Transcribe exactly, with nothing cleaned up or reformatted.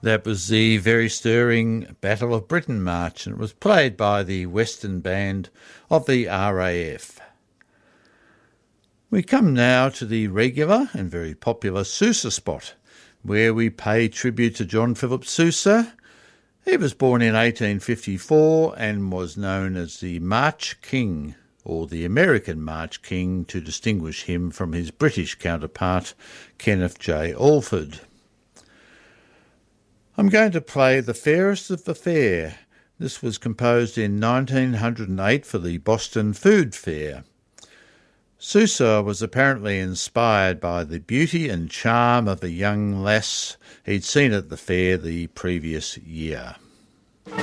That was the very stirring Battle of Britain March, and it was played by the Western Band of the R A F. We come now to the regular and very popular Sousa spot, where we pay tribute to John Philip Sousa. He was born in eighteen fifty-four and was known as the March King, or the American March King, to distinguish him from his British counterpart, Kenneth J. Alford. I'm going to play The Fairest of the Fair. This was composed in nineteen oh eight for the Boston Food Fair. Sousa was apparently inspired by the beauty and charm of a young lass he'd seen at the fair the previous year.